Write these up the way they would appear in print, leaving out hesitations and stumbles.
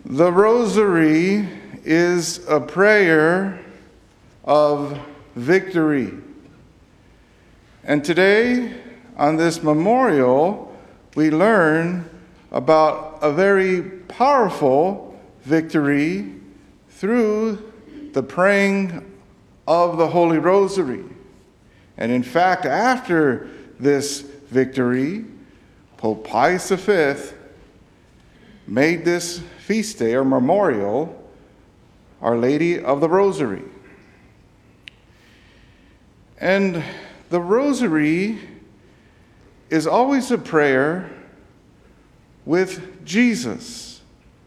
The Rosary is a prayer of victory. And today, on this memorial, we learn about a very powerful victory through the praying of the Holy Rosary. And in fact, after this victory, Pope Pius V made this feast day or memorial Our Lady of the Rosary. And the Rosary is always a prayer with Jesus.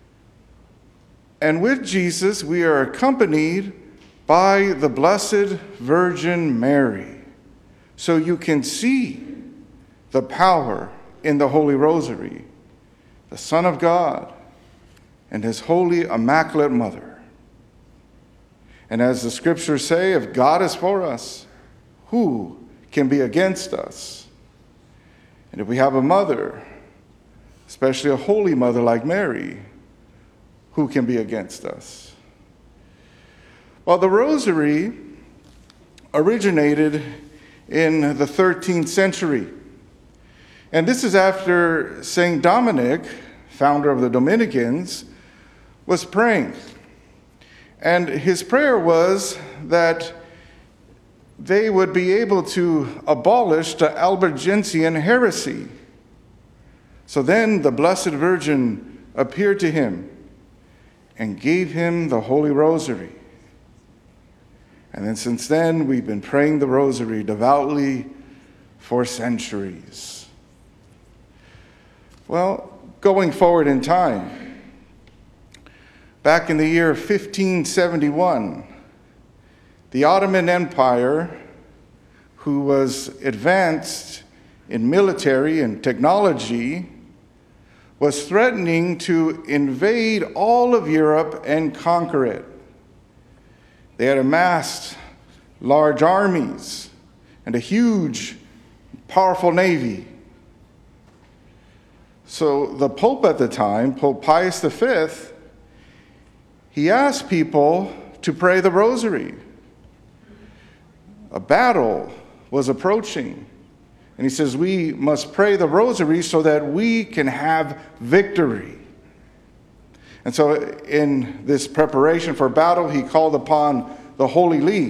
And with Jesus, we are accompanied by the Blessed Virgin Mary. So you can see the power in the Holy Rosary, the Son of God and his holy Immaculate Mother. And as the scriptures say, if God is for us, who can be against us? And if we have a mother, especially a holy mother like Mary, who can be against us? Well, the Rosary originated in the 13th century. And this is after St. Dominic, founder of the Dominicans, was praying. And his prayer was that they would be able to abolish the Albigensian heresy. So then the Blessed Virgin appeared to him and gave him the Holy Rosary. And then since then, we've been praying the Rosary devoutly for centuries. Well, going forward in time, back in the year 1571, the Ottoman Empire, who was advanced in military and technology, was threatening to invade all of Europe and conquer it. They had amassed large armies and a huge, powerful navy. So the Pope at the time, Pope Pius V, he asked people to pray the Rosary. A battle was approaching. And he says, we must pray the Rosary so that we can have victory. And so in this preparation for battle, he called upon the Holy League.